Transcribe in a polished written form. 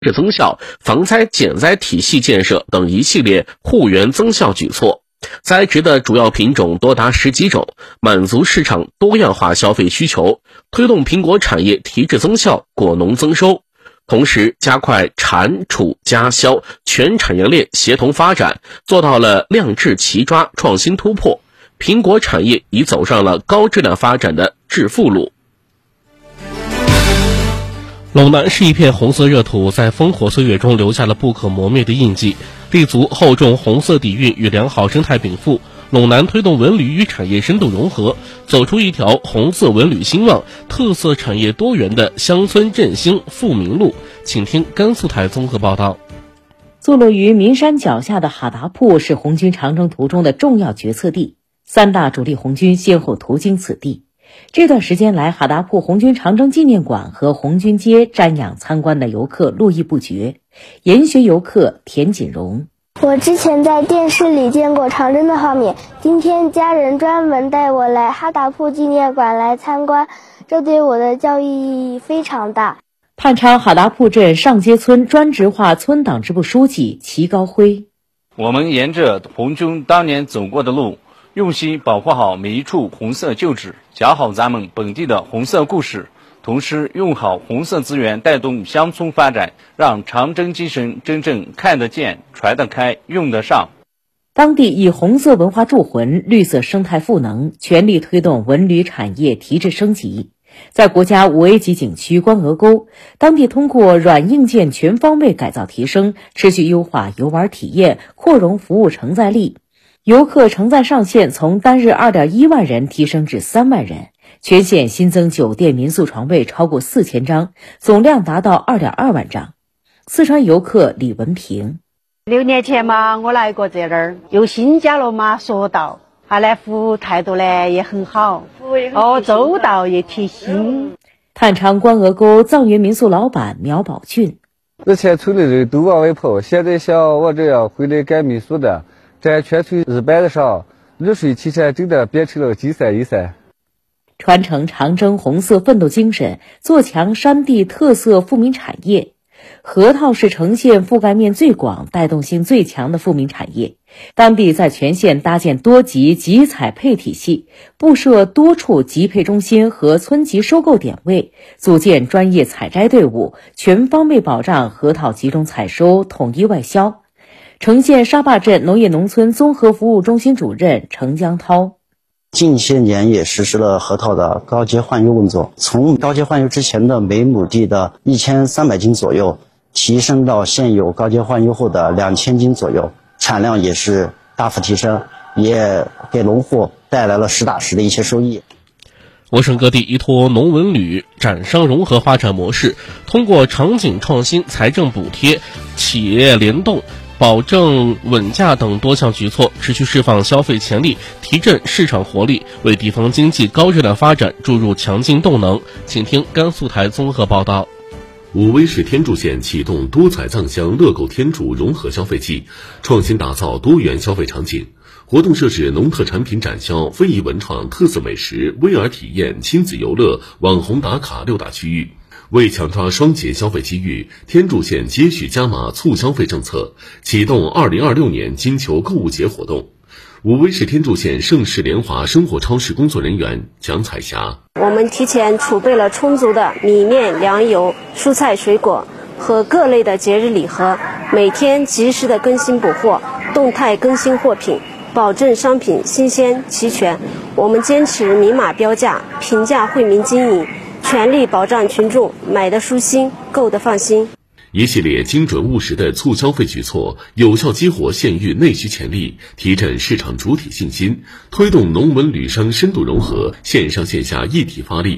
质增效、防灾减灾体系建设等一系列护园增效举措。栽植的主要品种多达10几种，满足市场多样化消费需求，推动苹果产业提质增效、果农增收。同时加快产储加销全产业链协同发展，做到了量质齐抓、创新突破。苹果产业已走上了高质量发展的致富路。陇南是一片红色热土，在烽火岁月中留下了不可磨灭的印记。立足厚重红色底蕴与良好生态禀赋，陇南推动文旅与产业深度融合，走出一条红色文旅兴旺、特色产业多元的乡村振兴富民路。请听甘肃台综合报道。 坐落于岷山脚下的哈达铺是红军长征途中的重要决策地，3大主力红军先后途经此地。这段时间来，哈达铺红军长征纪念馆和红军街瞻仰参观的游客络绎不绝。研学游客田锦荣： 我之前在电视里见过长征的画面，今天家人专门带我来哈达铺纪念馆来参观，这对我的教育意义非常大。 探昌哈达铺镇上街村专职化村党支部书记齐高辉： 我们沿着红军当年走过的路，用心保护好每一处红色旧址，讲好咱们本地的红色故事，同时用好红色资源带动乡村发展，让长征精神真正看得见、传得开、用得上。 当地以红色文化铸魂、绿色生态赋能，全力推动文旅产业提质升级。在国家5A 级景区关鹅沟，当地通过软硬件全方位改造提升，持续优化游玩体验，扩容服务承载力。游客承载上限从单日 2.1 万人提升至3万人，全县新增酒店民宿床位超过4000张，总量达到 2.2 万张。四川游客李文平： 6年前嘛，我来过这儿，又新加了嘛索道，他的服务态度呢也很好，周到也贴心。 探昌关鹅沟藏园民宿老板苗宝俊： 之前村里人都往外跑，现在像我这样回来干民宿的，在全村日班的上，热水器材真的变成了金山银山。 传承长征红色奋斗精神，做强山地特色富民产业。河套是呈现覆盖面最广、带动性最强的富民产业。当地在全县搭建多级集采配体系，布设多处集配中心和村级收购点位，组建专业采摘队伍，全方位保障河套集中采收、统一外销。成县沙坝镇农业农村综合服务中心主任程江涛： 近些年也实施了河套的高阶换优工作，从高阶换优之前的每亩地的1300斤左右，提升到现有高阶换优后的2000斤左右，产量也是大幅提升，也给农户带来了实打实的一些收益。 我省各地依托农文旅展商融合发展模式，通过场景创新、财政补贴、企业联动、保证稳价等多项举措，持续释放消费潜力，提振市场活力，为地方经济高质量发展注入强劲动能。请听甘肃台综合报道。 武威市天柱县启动多彩藏乡乐购天柱融合消费季，创新打造多元消费场景。活动设置农特产品展销、非遗文创、特色美食、VR 体验、亲子游乐、网红打卡6大区域。为抢抓双节消费机遇，天柱县接续加码促消费政策，启动2026年金球购物节活动。武威市天柱县盛世联华生活超市工作人员蒋彩霞： 我们提前储备了充足的米面粮油、蔬菜水果和各类的节日礼盒，每天及时的更新补货，动态更新货品，保证商品新鲜齐全。我们坚持明码标价，平价惠民经营，全力保障群众买得舒心，购得放心。 一系列精准务实的促消费举措，有效激活县域内需潜力，提振市场主体信心，推动农文旅商深度融合，线上线下一体发力。